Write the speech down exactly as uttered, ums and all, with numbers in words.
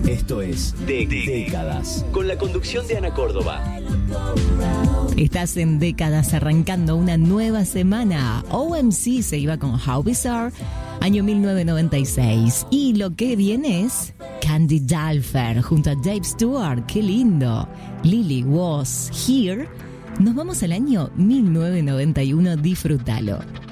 Esto es de Décadas, con la conducción de Ana Córdoba. Estás en Décadas, arrancando una nueva semana. O M C se iba con How Bizarre, año mil novecientos noventa y seis. Y lo que viene es Candy Dulfer junto a Dave Stewart. ¡Qué lindo! Lily Was Here. Nos vamos al año mil novecientos noventa y uno. Disfrútalo.